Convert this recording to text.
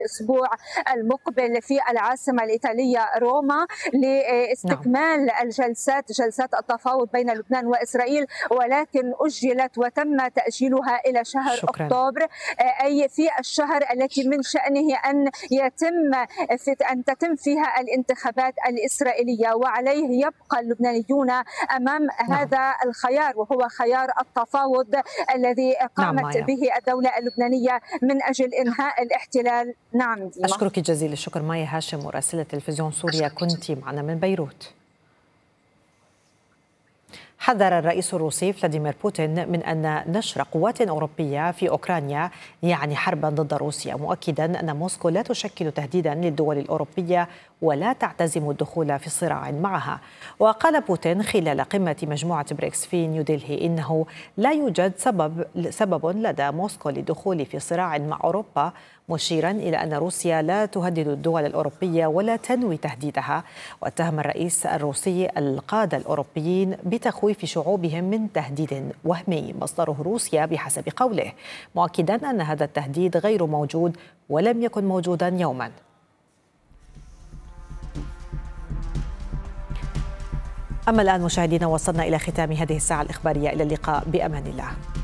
الأسبوع المقبل في العاصمة الإيطالية روما نعم. لاستكمال جلسات التفاوض بين لبنان وإسرائيل، ولكن أجلت وتم تأجيلها إلى شهر شكرا. أكتوبر، أي في الشهر التي من شأنه أن تتم فيها الانتخابات الإسرائيلية، وعليه يبقى اللبنانيون أمام نعم. هذا الخيار، وهو خيار التفاوض الذي نعم قامت مايا، به الدولة اللبنانية من أجل إنهاء الاحتلال. نعم ديما. أشكرك جزيل الشكر مايا هاشم مراسلة تلفزيون سوريا، كنت معنا من بيروت. حذر الرئيس الروسي فلاديمير بوتين من أن نشر قوات أوروبية في أوكرانيا يعني حربا ضد روسيا، مؤكدا أن موسكو لا تشكل تهديدا للدول الأوروبية ولا تعتزم الدخول في صراع معها. وقال بوتين خلال قمة مجموعة بريكس في نيودلهي إنه لا يوجد سبب لدى موسكو للدخول في صراع مع أوروبا، مشيرا إلى أن روسيا لا تهدد الدول الأوروبية ولا تنوي تهديدها. واتهم الرئيس الروسي القادة الأوروبيين بتخويف شعوبهم من تهديد وهمي مصدره روسيا بحسب قوله، مؤكدا أن هذا التهديد غير موجود ولم يكن موجودا يوما. أما الآن مشاهدينا، وصلنا إلى ختام هذه الساعة الإخبارية، إلى اللقاء بأمان الله.